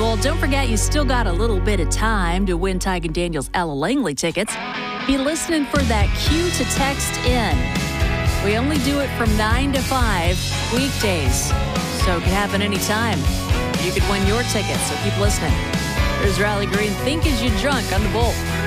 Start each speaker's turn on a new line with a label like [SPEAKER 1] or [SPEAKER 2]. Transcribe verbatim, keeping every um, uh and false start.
[SPEAKER 1] Well, don't forget you still got a little bit of time to win Tyke and Daniel's Ella Langley tickets. Be listening for that cue to text in. We only do it from nine to five weekdays, so it can happen anytime. You could win your tickets, so keep listening. There's Riley Green, Think As You Drunk on the Bolt.